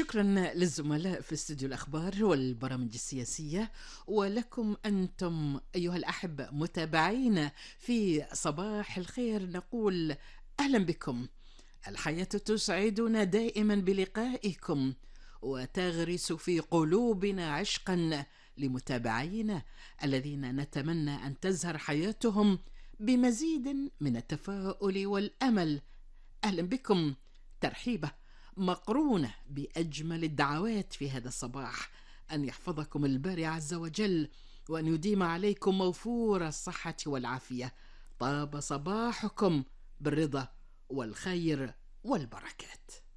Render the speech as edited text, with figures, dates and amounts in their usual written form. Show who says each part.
Speaker 1: شكرا للزملاء في استوديو الأخبار والبرامج السياسية، ولكم أنتم أيها الأحبة متابعين في صباح الخير نقول أهلا بكم. الحياة تسعدنا دائما بلقائكم وتغرس في قلوبنا عشقا لمتابعينا الذين نتمنى أن تزهر حياتهم بمزيد من التفاؤل والأمل. أهلا بكم، ترحيبة مقرونة بأجمل الدعوات في هذا الصباح، أن يحفظكم الباري عز وجل وأن يديم عليكم موفور الصحة والعافية. طاب صباحكم بالرضا والخير والبركات.